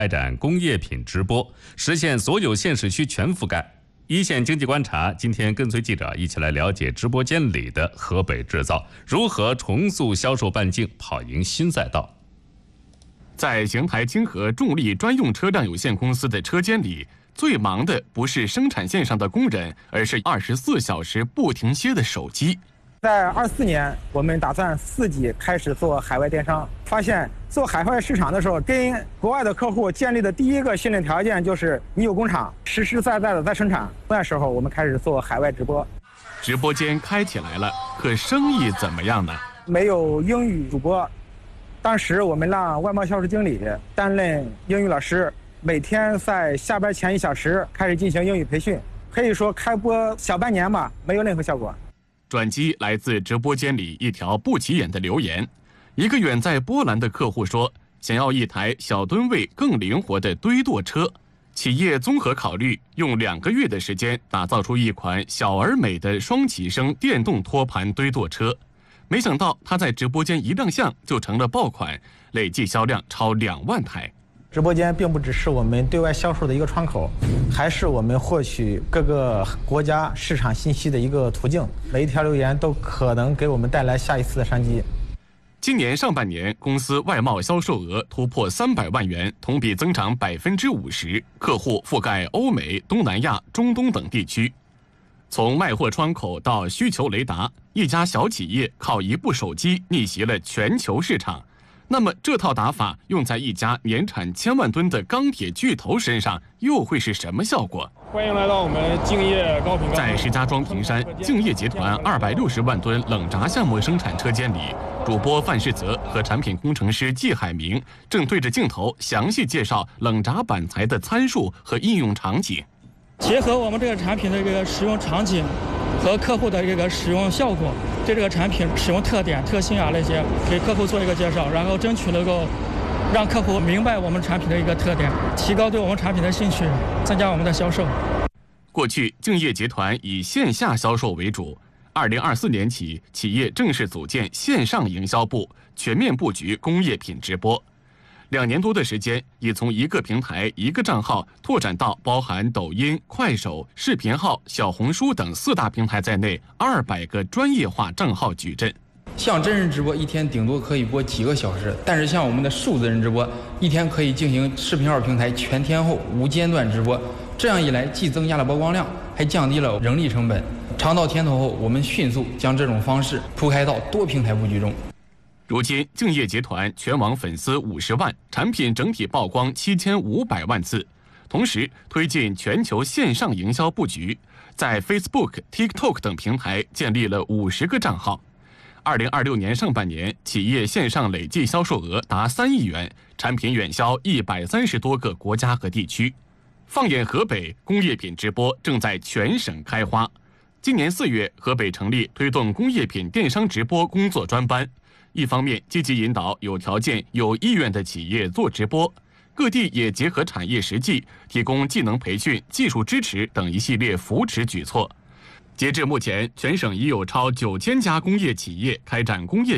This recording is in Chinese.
开展工业品直播，实现所有县市区全覆盖。一线经济观察，今天跟随记者一起来了解直播间里的河北制造如何重塑销售半径，跑赢新赛道。 在邢台金河重力专用车辆有限公司的车间里，最忙的不是生产线上的工人，而是24小时不停歇的手机。 在24年，我们打算自己开始做海外电商，发现做海外市场的时候，跟国外的客户建立的第一个信任条件就是你有工厂，实实在在的在生产。那时候我们开始做海外直播， 直播间开起来了，可生意怎么样呢？ 没有英语主播，当时我们让外贸销售经理担任英语老师，每天在下班前1小时开始进行英语培训，可以说开播小半年吧，没有任何效果。 转机来自直播间里一条不起眼的留言，一个远在波兰的客户说，想要一台小吨位更灵活的堆垛车。企业综合考虑，用2个月的时间打造出一款小而美的双起升电动托盘堆垛车。没想到他在直播间一亮相就成了爆款，累计销量超2万台。 直播间并不只是我们对外销售的一个窗口，还是我们获取各个国家市场信息的一个途径。每一条留言都可能给我们带来下一次的商机。 今年上半年，公司外贸销售额突破300万元，同比增长50%，客户覆盖欧美、东南亚、中东等地区。从卖货窗口到需求雷达，一家小企业靠一部手机逆袭了全球市场。那么这套打法用在一家年产1000万吨的钢铁巨头身上，又会是什么效果？ 欢迎来到我们敬业高频。 在石家庄平山，敬业集团260万吨冷轧项目生产车间里，主播范世泽和产品工程师季海明正对着镜头详细介绍冷轧板材的参数和应用场景。 结合我们这个产品的这个使用场景和客户的这个使用效果，对这个产品使用特点、特性啊那些，给客户做一个介绍，然后争取能够让客户明白我们产品的一个特点，提高对我们产品的兴趣，增加我们的销售。 过去，敬业集团以线下销售为主，2024年起，企业正式组建线上营销部，全面布局工业品直播。2年多的时间，已从1个平台、1个账号拓展到包含抖音、快手、视频号、小红书等4大平台在内200个专业化账号矩阵。 像真人直播一天顶多可以播几个小时，但是像我们的数字人直播，一天可以进行视频号平台全天候无间断直播。这样一来，既增加了曝光量，还降低了人力成本。尝到甜头后，我们迅速将这种方式铺开到多平台布局中。 如今，敬业集团全网粉丝50万，产品整体曝光7500万次，同时推进全球线上营销布局，在 Facebook、TikTok 等平台建立了50个账号。2026年上半年，企业线上累计销售额达3亿元，产品远销130多个国家和地区。放眼河北，工业品直播正在全省开花。今年4月，河北成立推动工业品电商直播工作专班。一方面积极引导有条件、有意愿的企业做直播，各地也结合产业实际，提供技能培训、技术支持等一系列扶持举措。截至目前，全省已有超9000家工业企业开展工业